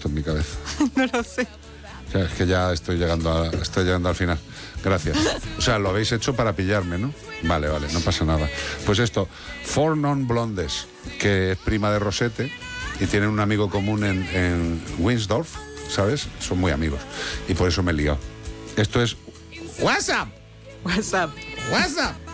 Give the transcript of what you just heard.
esto en mi cabeza? No lo sé. O sea, es que ya estoy llegando al final. Gracias. O sea, lo habéis hecho para pillarme, ¿no? Vale, no pasa nada. Pues esto, Four Non Blondes, que es prima de Rosette y tienen un amigo común en Winsdorf, ¿sabes? Son muy amigos. Y por eso me he liado. Esto es WhatsApp. WhatsApp. WhatsApp.